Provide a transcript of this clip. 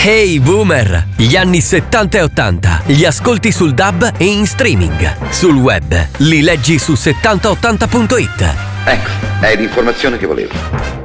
Hey Boomer! Gli anni 70 e 80 li ascolti sul DAB e in streaming. Sul web li leggi su 7080.it. Ecco, è l'informazione che volevo.